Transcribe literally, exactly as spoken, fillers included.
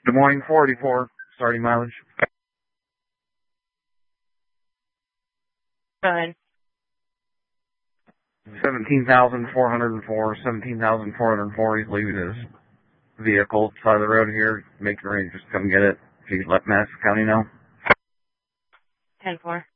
Des Moines four eighty-four, starting mileage. Go ahead. seventeen thousand four hundred four, seventeen thousand four hundred four. He's leaving his vehicle side of the road here. Make the range, just come get it. If you let Madison County know. ten four.